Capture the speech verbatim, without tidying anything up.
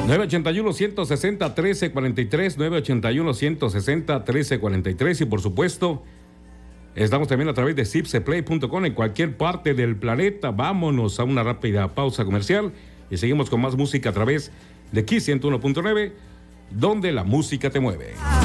nueve ochenta y uno, ciento sesenta, trece cuarenta y tres, nueve ochenta y uno, ciento sesenta, trece cuarenta y tres, y por supuesto estamos también a través de zipseplay punto com en cualquier parte del planeta. Vámonos a una rápida pausa comercial y seguimos con más música a través de Kiss ciento uno punto nueve, donde la música te mueve.